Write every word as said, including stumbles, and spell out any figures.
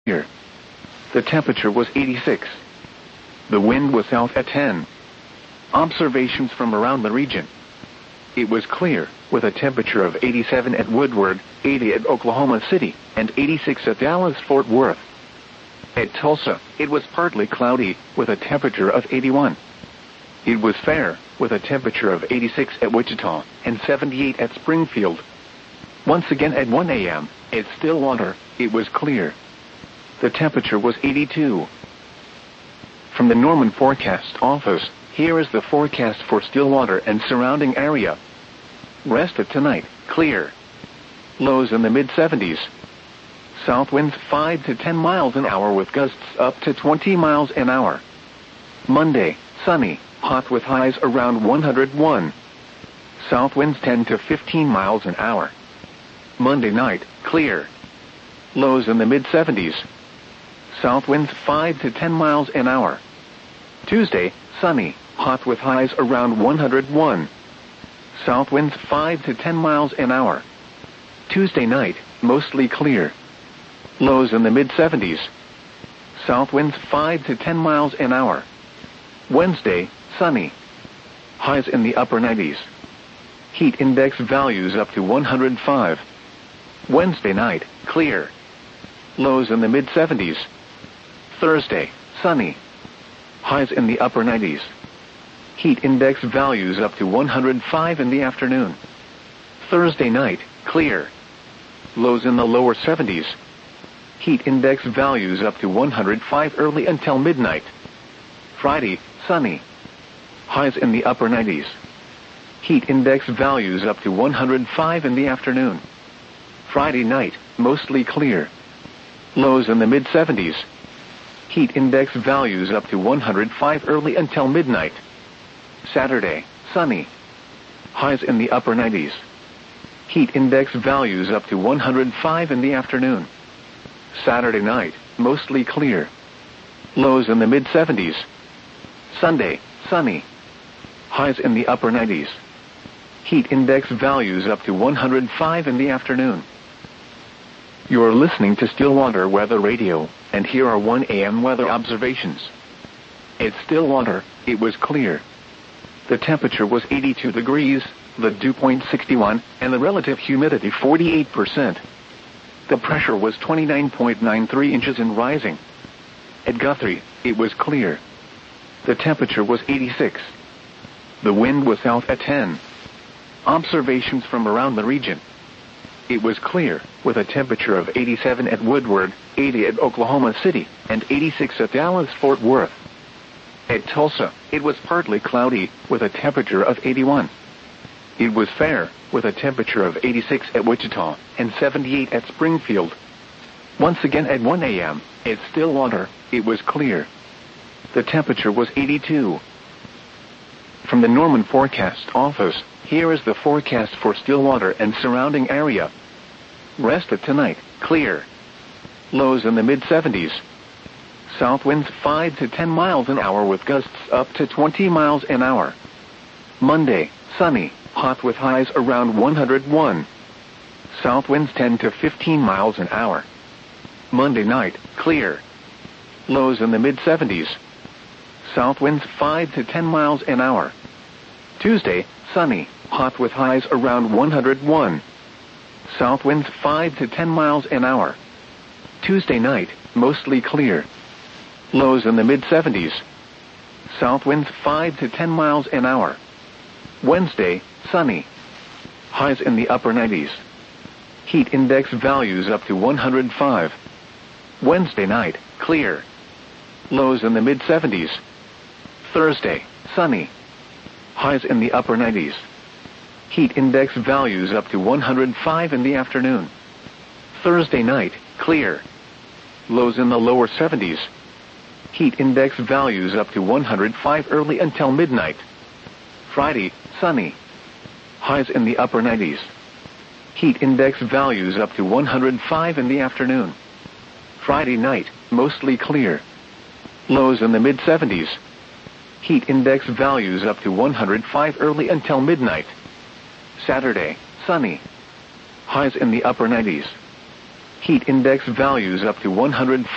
Here. The temperature was eighty-six. The wind was south at ten. Observations from around the region. It was clear, with a temperature of eighty-seven at Woodward, eighty at Oklahoma City, and eighty-six at Dallas-Fort Worth. At Tulsa, it was partly cloudy, with a temperature of eighty-one. It was fair, with a temperature of eighty-six at Wichita, and seventy-eight at Springfield. Once again at one a m, at Stillwater, it was clear. The temperature was eighty-two. From the Norman Forecast Office, here is the forecast for Stillwater and surrounding area. Rest of tonight, clear. Lows in the mid seventies. South winds five to ten miles an hour with gusts up to twenty miles an hour. Monday, sunny, hot with highs around one hundred one. South winds ten to fifteen miles an hour. Monday night, clear. Lows in the mid seventies. South winds five to ten miles an hour. Tuesday, sunny, hot with highs around one hundred one. South winds five to ten miles an hour. Tuesday night, mostly clear. Lows in the mid seventies. South winds five to ten miles an hour. Wednesday, sunny. Highs in the upper nineties. Heat index values up to one hundred five. Wednesday night, clear. Lows in the mid seventies. Thursday, sunny. Highs in the upper nineties. Heat index values up to one hundred five in the afternoon. Thursday night, clear. Lows in the lower seventies. Heat index values up to one hundred five early until midnight. Friday, sunny. Highs in the upper nineties. Heat index values up to one hundred five in the afternoon. Friday night, mostly clear. Lows in the mid seventies. Heat index values up to one hundred five early until midnight. Saturday, sunny. Highs in the upper nineties. Heat index values up to one hundred five in the afternoon. Saturday night, mostly clear. Lows in the mid seventies. Sunday, sunny. Highs in the upper nineties. Heat index values up to one hundred five in the afternoon. You're listening to Stillwater Weather Radio, and here are one a m weather observations. At Stillwater, it was clear. The temperature was eighty-two degrees, the dew point sixty-one, and the relative humidity forty-eight percent. The pressure was twenty-nine point nine three inches and rising. At Guthrie, it was clear. The temperature was eighty-six. The wind was south at ten. Observations from around the region. It was clear, with a temperature of eighty-seven at Woodward, eighty at Oklahoma City, and eighty-six at Dallas-Fort Worth. At Tulsa, it was partly cloudy, with a temperature of eighty-one. It was fair, with a temperature of eighty-six at Wichita, and seventy-eight at Springfield. Once again at one a m, at Stillwater, it was clear. The temperature was eighty-two. From the Norman Forecast Office, here is the forecast for Stillwater and surrounding area. Rest of tonight, clear. Lows in the mid seventies. South winds five to ten miles an hour with gusts up to twenty miles an hour. Monday, sunny, hot with highs around one hundred one. South winds ten to fifteen miles an hour. Monday night, clear. Lows in the mid seventies. South winds five to ten miles an hour. Tuesday, sunny, hot with highs around one hundred one. South winds five to ten miles an hour. Tuesday night, mostly clear. Lows in the mid seventies. South winds five to ten miles an hour. Wednesday, sunny. Highs in the upper nineties. Heat index values up to one hundred five. Wednesday night, clear. Lows in the mid seventies. Thursday, sunny. Highs in the upper nineties. Heat index values up to one hundred five in the afternoon. Thursday night, clear. Lows in the lower seventies. Heat index values up to one hundred five early until midnight. Friday, sunny. Highs in the upper nineties. Heat index values up to one hundred five in the afternoon. Friday night, mostly clear. Lows in the mid seventies. Heat index values up to one hundred five early until midnight. Saturday, sunny. Highs in the upper nineties. Heat index values up to one hundred